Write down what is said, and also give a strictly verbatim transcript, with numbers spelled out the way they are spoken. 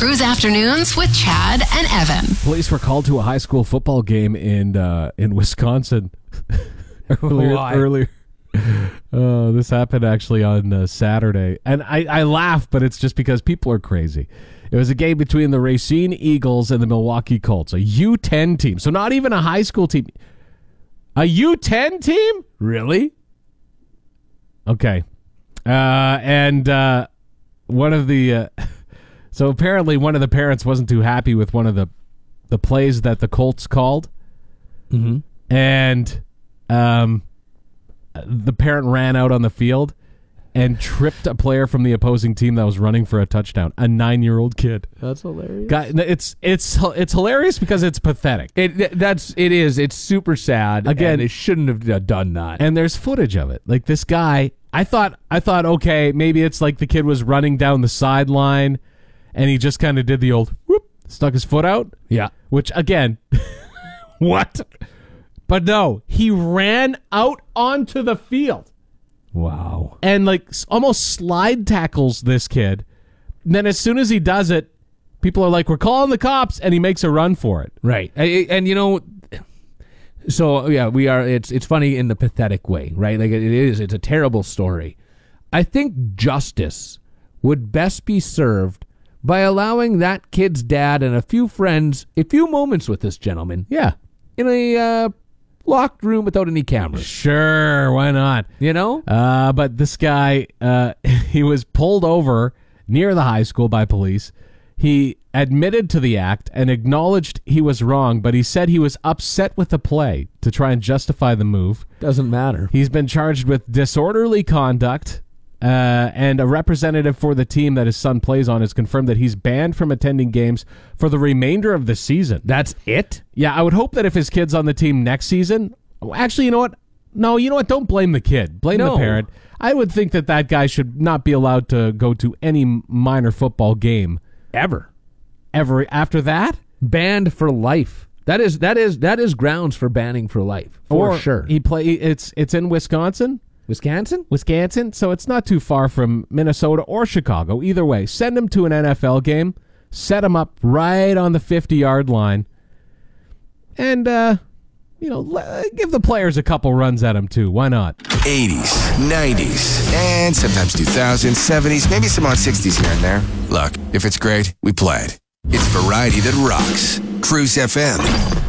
Cruise Afternoons with Chad and Evan. Police were called to a high school football game in uh, in Wisconsin earlier. Why? earlier. Uh, this happened actually on uh, Saturday, and I, I laugh, but it's just because people are crazy. It was a game between the Racine Eagles and the Milwaukee Colts, a U ten team. So not even a high school team. A U ten team? Really? Okay. Uh, and uh, one of the... Uh, so apparently one of the parents wasn't too happy with one of the, the plays that the Colts called. Mm-hmm. And um, the parent ran out on the field and tripped a player from the opposing team that was running for a touchdown. A nine-year-old kid. That's hilarious. Guy, it's it's it's hilarious because it's pathetic. It that's it is. It's super sad. Again, and they shouldn't have done that. And there's footage of it. Like this guy, I thought I thought okay, maybe it's like the kid was running down the sideline, and he just kind of did the old whoop, stuck his foot out. Yeah. Which again, what? But no, he ran out onto the field. Wow. And like almost slide tackles this kid. And then as soon as he does it, people are like, we're calling the cops, and he makes a run for it. Right. And, and you know, so yeah, we are, it's it's funny in the pathetic way, right? Like it is, it's a terrible story. I think justice would best be served by allowing that kid's dad and a few friends a few moments with this gentleman. Yeah. In a uh, locked room without any cameras. Sure, why not? You know? Uh, but this guy, uh, he was pulled over near the high school by police. He admitted to the act and acknowledged he was wrong, but he said he was upset with the play to try and justify the move. Doesn't matter. He's been charged with disorderly conduct, uh, and a representative for the team that his son plays on has confirmed that he's banned from attending games for the remainder of the season. That's it? Yeah, I would hope that if his kid's on the team next season... Actually, you know what? No, you know what? Don't blame the kid. Blame No. the parent. I would think that that guy should not be allowed to go to any minor football game Ever. ever after that. Banned for life. That is that is that is grounds for banning for life. For or sure. He play. It's it's in Wisconsin. Wisconsin? Wisconsin, so it's not too far from Minnesota or Chicago. Either way, send him to an N F L game, set him up right on the fifty-yard line, and, uh, you know, le- give the players a couple runs at him, too. Why not? eighties, nineties, and sometimes two thousands, seventies, maybe some odd sixties here and there. Look, if it's great, we play it. It's variety that rocks. Cruise F M.